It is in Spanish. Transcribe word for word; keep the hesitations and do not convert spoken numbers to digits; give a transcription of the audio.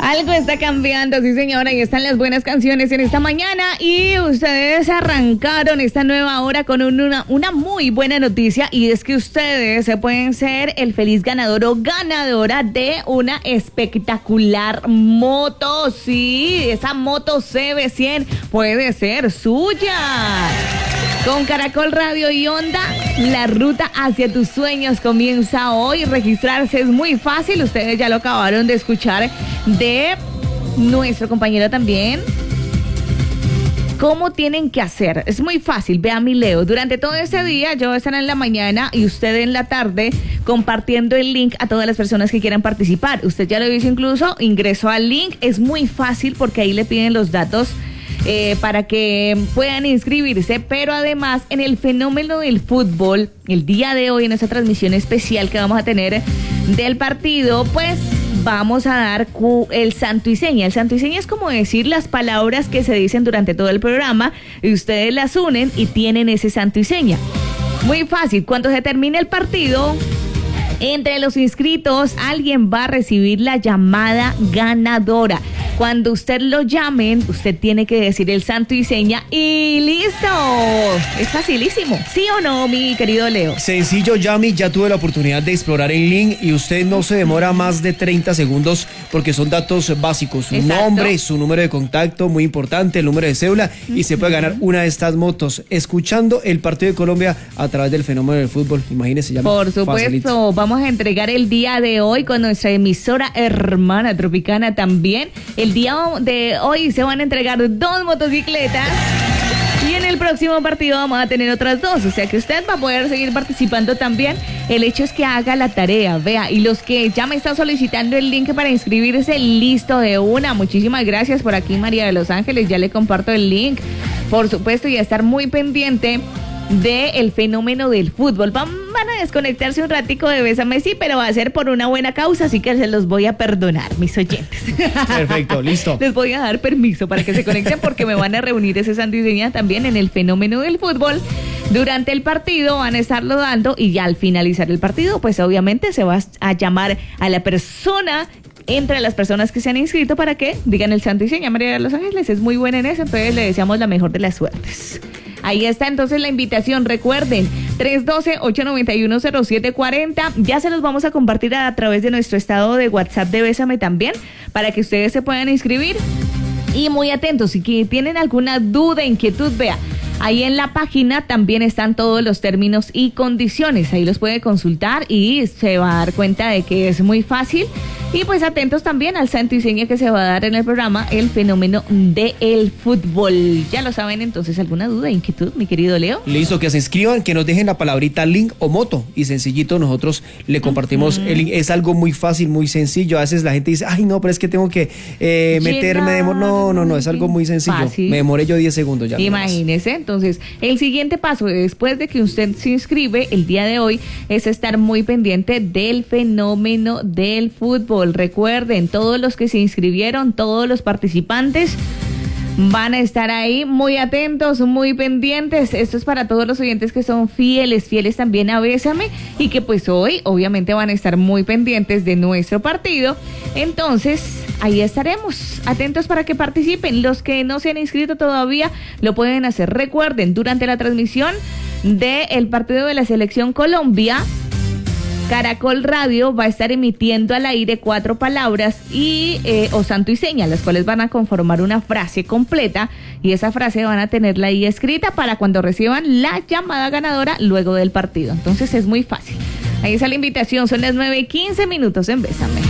Algo está cambiando, sí señora, y están las buenas canciones en esta mañana y ustedes arrancaron esta nueva hora con un, una, una muy buena noticia, y es que ustedes se pueden ser el feliz ganador o ganadora de una espectacular moto. Sí, esa moto C B cien puede ser suya. Con Caracol Radio y Onda, la ruta hacia tus sueños comienza hoy. Registrarse es muy fácil, ustedes ya lo acabaron de escuchar de nuestro compañero también. ¿Cómo tienen que hacer? Es muy fácil, vea mi Leo. Durante todo este día yo voy a estar en la mañana y usted en la tarde compartiendo el link a todas las personas que quieran participar. Usted ya lo hizo incluso, ingresó al link, es muy fácil porque ahí le piden los datos Eh, para que puedan inscribirse, pero además en el fenómeno del fútbol, el día de hoy en esta transmisión especial que vamos a tener del partido, pues vamos a dar el santo y seña. El santo y seña es como decir las palabras que se dicen durante todo el programa y ustedes las unen y tienen ese santo y seña. Muy fácil, cuando se termine el partido, entre los inscritos alguien va a recibir la llamada ganadora. Cuando usted lo llamen, usted tiene que decir el santo y seña y listo. Es facilísimo, ¿sí o no, mi querido Leo? Sencillo, Yami, ya tuve la oportunidad de explorar el link y usted no se demora más de treinta segundos porque son datos básicos. Su Exacto. nombre, su número de contacto, muy importante, el número de cédula, y se puede ganar una de estas motos escuchando el partido de Colombia a través del fenómeno del fútbol. Imagínese, Yami. Por supuesto, facilito. Vamos a entregar el día de hoy con nuestra emisora hermana Tropicana también. El día de hoy se van a entregar dos motocicletas y en el próximo partido vamos a tener otras dos, o sea que usted va a poder seguir participando también. El hecho es que haga la tarea, vea, y los que ya me están solicitando el link para inscribirse, listo de una. Muchísimas gracias. Por aquí María de Los Ángeles, ya le comparto el link, por supuesto, y a estar muy pendiente del fenómeno del fútbol. Van, van a desconectarse un ratico de Bésame Sí, pero va a ser por una buena causa, así que se los voy a perdonar, mis oyentes. Perfecto, listo. Les voy a dar permiso para que se conecten porque me van a reunir ese santo y seña también en el fenómeno del fútbol. Durante el partido van a estarlo dando y ya al finalizar el partido, pues obviamente se va a llamar a la persona entre las personas que se han inscrito para que digan el santo y seña. María de Los Ángeles es muy buena en eso, entonces le deseamos la mejor de las suertes. Ahí está entonces la invitación. Recuerden, tres uno dos, ocho nueve uno, cero siete cuatro cero. Ya se los vamos a compartir a través de nuestro estado de WhatsApp de Bésame también, para que ustedes se puedan inscribir. Y muy atentos, si tienen alguna duda, inquietud, vea, ahí en la página también están todos los términos y condiciones. Ahí los puede consultar y se va a dar cuenta de que es muy fácil. Y pues atentos también al santo y seña que se va a dar en el programa El Fenómeno del Fútbol. Ya lo saben, entonces, ¿alguna duda, inquietud, mi querido Leo? Listo, que se inscriban, que nos dejen la palabrita link o moto y sencillito nosotros le compartimos uh-huh. el link. Es algo muy fácil, muy sencillo. A veces la gente dice, ay no, pero es que tengo que eh, meterme, de... no, no, no, es algo muy sencillo. Fácil. Me demoré yo diez segundos ya. Imagínese, entonces, el siguiente paso después de que usted se inscribe el día de hoy es estar muy pendiente del fenómeno del fútbol. Recuerden, todos los que se inscribieron, todos los participantes van a estar ahí muy atentos, muy pendientes. Esto es para todos los oyentes que son fieles, fieles también a Bésame y que pues hoy obviamente van a estar muy pendientes de nuestro partido. Entonces, ahí estaremos atentos para que participen. Los que no se han inscrito todavía lo pueden hacer. Recuerden, durante la transmisión del partido de la Selección Colombia, Caracol Radio va a estar emitiendo al aire cuatro palabras y eh, o santo y seña, las cuales van a conformar una frase completa, y esa frase van a tenerla ahí escrita para cuando reciban la llamada ganadora luego del partido. Entonces es muy fácil. Ahí está la invitación, son las nueve y quince minutos en Bésame.